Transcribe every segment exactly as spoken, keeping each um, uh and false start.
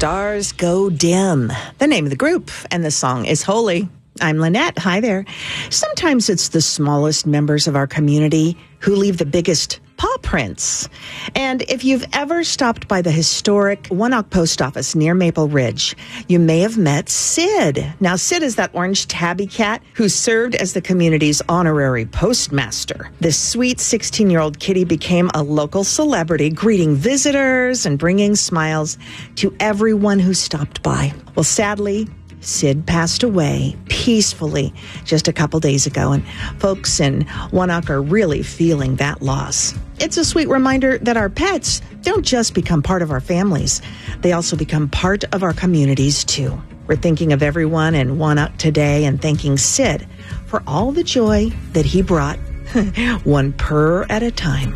Stars Go Dim, the name of the group, and the song is Holy. I'm Lynette. Hi there. Sometimes it's the smallest members of our community who leave the biggest paw prints. And if you've ever stopped by the historic Oneok Post Office near Maple Ridge, you may have met Sid. Now, Sid is that orange tabby cat who served as the community's honorary postmaster. This sweet sixteen-year-old kitty became a local celebrity, greeting visitors and bringing smiles to everyone who stopped by. Well, sadly, Sid passed away peacefully just a couple days ago, and folks in Oneok are really feeling that loss. It's a sweet reminder that our pets don't just become part of our families. They also become part of our communities, too. We're thinking of everyone in Oneok today and thanking Sid for all the joy that he brought, one purr at a time.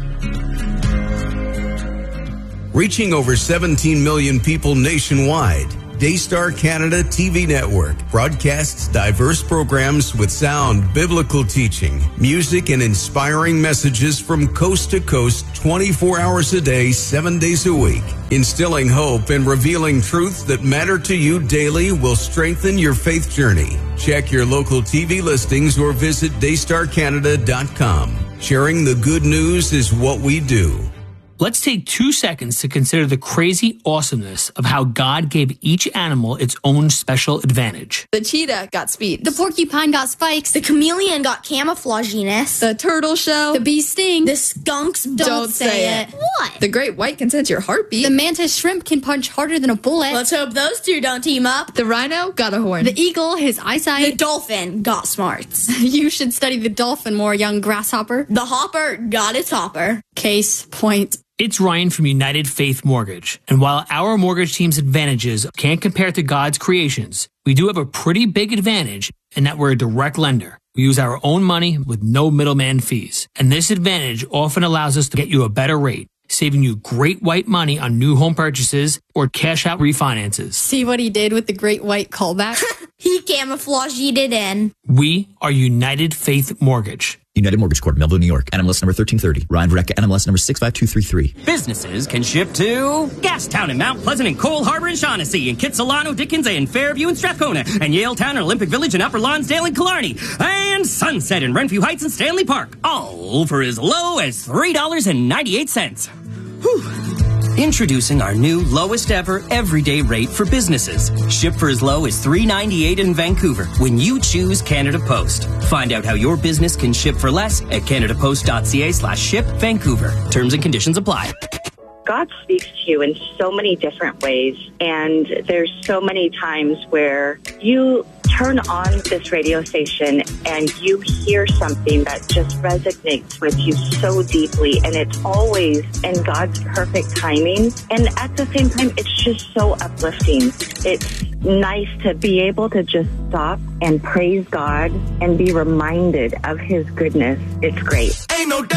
Reaching over seventeen million people nationwide, Daystar Canada T V Network broadcasts diverse programs with sound, biblical teaching, music, and inspiring messages from coast to coast twenty-four hours a day, seven days a week. Instilling hope and revealing truths that matter to you daily will strengthen your faith journey. Check your local T V listings or visit daystar canada dot com. Sharing the good news is what we do. Let's take two seconds to consider the crazy awesomeness of how God gave each animal its own special advantage. The cheetah got speed. The porcupine got spikes. The chameleon got camouflaginess. The turtle shell. The bee sting. The skunks don't, Don't say say it. it. What? The great white can sense your heartbeat. The mantis shrimp can punch harder than a bullet. Let's hope those two don't team up. The rhino got a horn. The eagle, his The eyesight. dolphin got smarts. You should study the dolphin more, young grasshopper. The hopper got its hopper. Case point. It's Ryan from United Faith Mortgage. And while our mortgage team's advantages can't compare to God's creations, we do have a pretty big advantage in that we're a direct lender. We use our own money with no middleman fees. And this advantage often allows us to get you a better rate, saving you great white money on new home purchases or cash out refinances. See what he did with the great white callback? He camouflaged it in. We are United Faith Mortgage. United Mortgage Corp, Melville, New York. N M L S number thirteen thirty. Ryan Vereka, N M L S number six five two three three. Businesses can ship to Gastown and Mount Pleasant and Cole Harbor and Shaughnessy and Kitsilano, Dickens and Fairview and Strathcona and Yaletown and Olympic Village and Upper Lonsdale and Killarney and Sunset and Renfrew Heights and Stanley Park, all for as low as three dollars and ninety-eight cents. Whew. Introducing our new lowest ever everyday rate for businesses. Ship for as low as three dollars and ninety-eight cents in Vancouver when you choose Canada Post. Find out how your business can ship for less at canadapost.ca slash ship Vancouver. Terms and conditions apply. God speaks to you in so many different ways, and there's so many times where you turn on this radio station and you hear something that just resonates with you so deeply, and it's always in God's perfect timing. And at the same time, it's just so uplifting. It's nice to be able to just stop and praise God and be reminded of His goodness. It's great. Ain't no